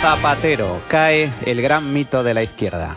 Zapatero, cae el gran mito de la izquierda.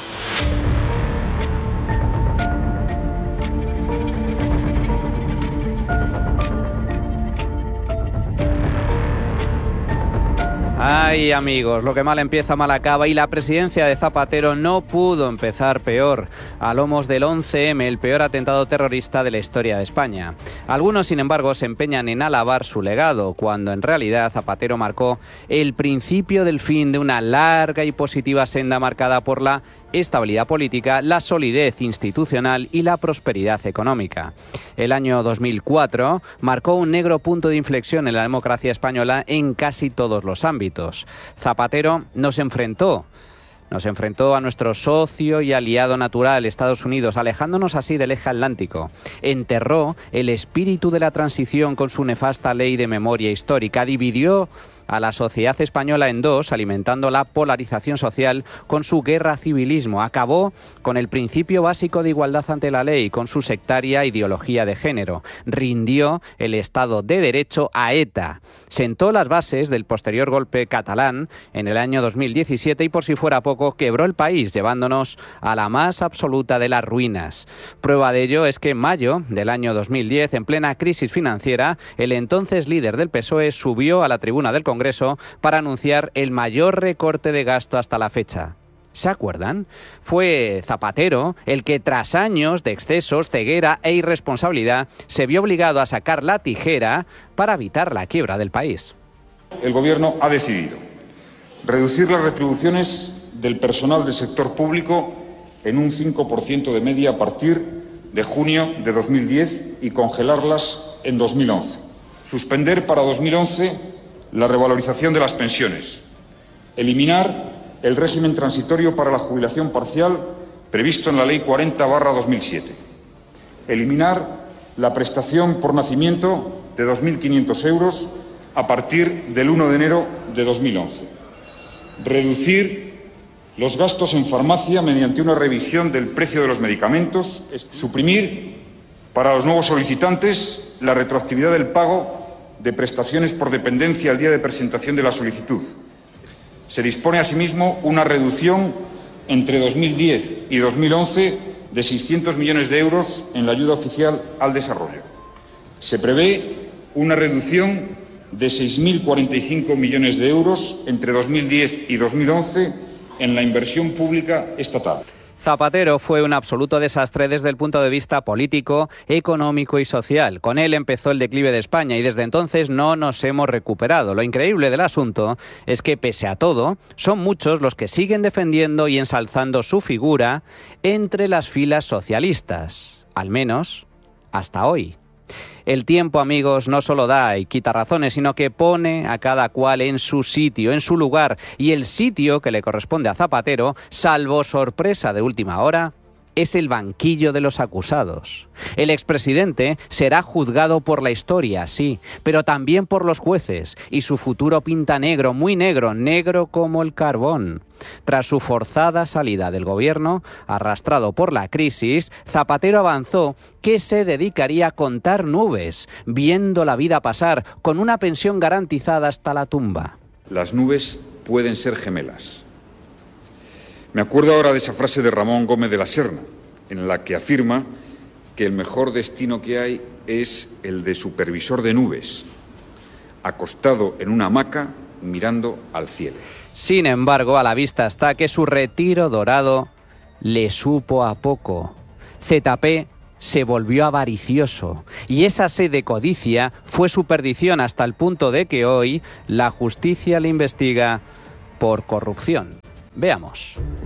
Ay, amigos, lo que mal empieza mal acaba, y la presidencia de Zapatero no pudo empezar peor. A lomos del 11M, el peor atentado terrorista de la historia de España. Algunos, sin embargo, se empeñan en alabar su legado, cuando en realidad Zapatero marcó el principio del fin de una larga y positiva senda marcada por la estabilidad política, la solidez institucional y la prosperidad económica. El año 2004 marcó un negro punto de inflexión en la democracia española en casi todos los ámbitos. Zapatero nos enfrentó a nuestro socio y aliado natural, Estados Unidos, alejándonos así del eje atlántico. Enterró el espíritu de la transición con su nefasta ley de memoria histórica. Dividió a la sociedad española en dos, alimentando la polarización social con su guerra civilismo. Acabó con el principio básico de igualdad ante la ley, con su sectaria ideología de género. Rindió el Estado de Derecho a ETA. Sentó las bases del posterior golpe catalán en el año 2017 y, por si fuera poco, quebró el país, llevándonos a la más absoluta de las ruinas. Prueba de ello es que en mayo del año 2010, en plena crisis financiera, el entonces líder del PSOE subió a la tribuna del Congreso para anunciar el mayor recorte de gasto hasta la fecha. ¿Se acuerdan? Fue Zapatero el que, tras años de excesos, ceguera e irresponsabilidad, se vio obligado a sacar la tijera para evitar la quiebra del país. El Gobierno ha decidido reducir las retribuciones del personal del sector público en un 5% de media a partir de junio de 2010 y congelarlas en 2011. Suspender para 2011 la revalorización de las pensiones. Eliminar el régimen transitorio para la jubilación parcial previsto en la Ley 40/2007. Eliminar la prestación por nacimiento de 2.500 euros a partir del 1 de enero de 2011. Reducir los gastos en farmacia mediante una revisión del precio de los medicamentos. Suprimir para los nuevos solicitantes la retroactividad del pago de prestaciones por dependencia al día de presentación de la solicitud. Se dispone asimismo una reducción entre 2010 y 2011 de 600 millones de euros en la ayuda oficial al desarrollo. Se prevé una reducción de 6.045 millones de euros entre 2010 y 2011 en la inversión pública estatal. Zapatero fue un absoluto desastre desde el punto de vista político, económico y social. Con él empezó el declive de España y desde entonces no nos hemos recuperado. Lo increíble del asunto es que, pese a todo, son muchos los que siguen defendiendo y ensalzando su figura entre las filas socialistas, al menos hasta hoy. El tiempo, amigos, no solo da y quita razones, sino que pone a cada cual en su sitio, en su lugar. Y el sitio que le corresponde a Zapatero, salvo sorpresa de última hora, es el banquillo de los acusados. El expresidente será juzgado por la historia, sí, pero también por los jueces, y su futuro pinta negro, muy negro, negro como el carbón. Tras su forzada salida del gobierno, arrastrado por la crisis, Zapatero avanzó que se dedicaría a contar nubes, viendo la vida pasar, con una pensión garantizada hasta la tumba. Las nubes pueden ser gemelas. Me acuerdo ahora de esa frase de Ramón Gómez de la Serna, en la que afirma que el mejor destino que hay es el de supervisor de nubes, acostado en una hamaca mirando al cielo. Sin embargo, a la vista está que su retiro dorado le supo a poco. ZP se volvió avaricioso y esa sed de codicia fue su perdición, hasta el punto de que hoy la justicia le investiga por corrupción. Veamos.